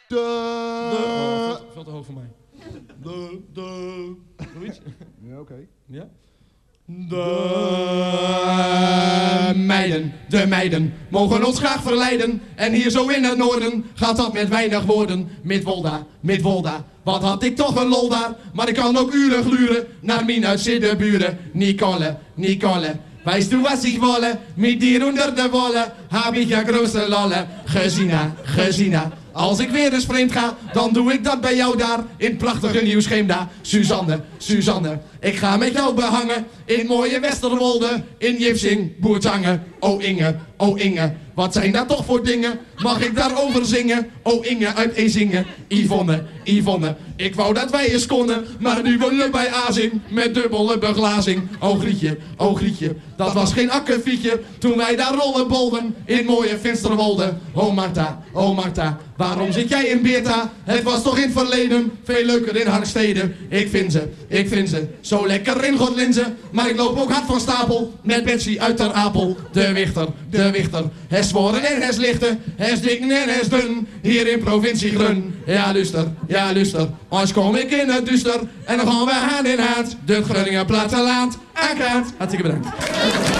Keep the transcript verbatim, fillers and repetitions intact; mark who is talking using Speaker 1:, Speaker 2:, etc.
Speaker 1: De...
Speaker 2: De... Oh, veel, veel te hoog voor mij.
Speaker 1: De... De...
Speaker 2: Zoiets?
Speaker 1: Ja, oké. Okay.
Speaker 2: Ja?
Speaker 3: De meiden, de meiden, mogen ons graag verleiden. En hier zo in het noorden gaat dat met weinig woorden. Midwolda, Midwolda, wat had ik toch een lol daar. Maar ik kan ook uren gluren naar mijn uitzittenburen. Nicole, Nicole, weißt du was ich wolle? Mit dir onder de wolle, heb ik ja große lolle. Gezina, Gezina. Als ik weer eens vreemd ga, dan doe ik dat bij jou daar. In prachtige nieuwsschema. Suzanne, Suzanne, ik ga met jou behangen. In mooie Westerwolde, in Jipsing, Boertangen. Oh Inge, oh Inge, wat zijn dat toch voor dingen? Mag ik daarover zingen? Oh Inge uit Ezingen. Yvonne, Yvonne, ik wou dat wij eens konnen. Maar nu wonen we bij Azing, met dubbele beglazing. Oh Grietje, oh Grietje, dat was geen akkefietje. Toen wij daar rollenbolden, in mooie Finsterwolde. Oh Marta, oh Marta, waarom zit jij in Beerta? Het was toch in het verleden veel leuker in Harkstede. Ik vind ze, ik vind ze zo lekker in Godlinze. Maar ik loop ook hard van stapel met Betsy uit Ter Apel. De Wichter, de Wichter, hij zworen en hij lichte, hij is dik en hij is dun. Hier in provincie Grun. Ja luister, ja luister, als kom ik in het duister. En dan gaan we hand in hand, de Groningen platteland. Aankaart. Hartstikke bedankt.